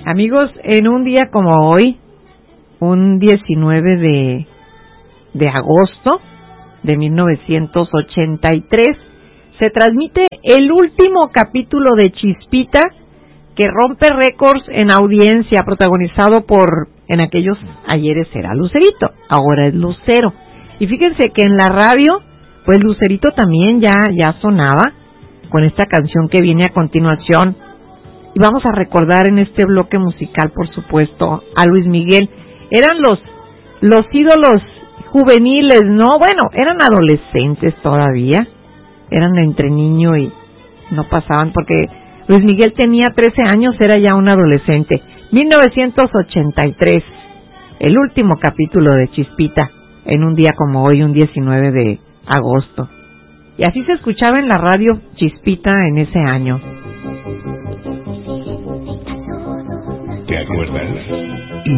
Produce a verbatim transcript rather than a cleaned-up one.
Amigos, en un día como hoy, un diecinueve de, de agosto de mil novecientos ochenta y tres, se transmite el último capítulo de Chispita, que rompe récords en audiencia, protagonizado por, en aquellos ayeres era Lucerito, ahora es Lucero. Y fíjense que en la radio, pues Lucerito también ya, ya sonaba con esta canción que viene a continuación. Y vamos a recordar en este bloque musical, por supuesto, a Luis Miguel. Eran los, los ídolos juveniles, ¿no? Bueno, eran adolescentes todavía, eran entre niño y no pasaban, porque Luis Miguel tenía trece años, era ya un adolescente. mil novecientos ochenta y tres, el último capítulo de Chispita, en un día como hoy, un diecinueve de agosto. Y así se escuchaba en la radio Chispita en ese año. ¿Te acuerdas?